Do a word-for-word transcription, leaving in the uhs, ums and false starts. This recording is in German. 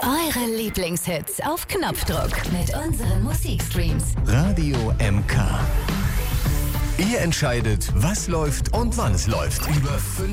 Eure Lieblingshits auf Knopfdruck mit unseren Musikstreams. Radio M K. Ihr entscheidet, was läuft und wann es läuft. Über fünf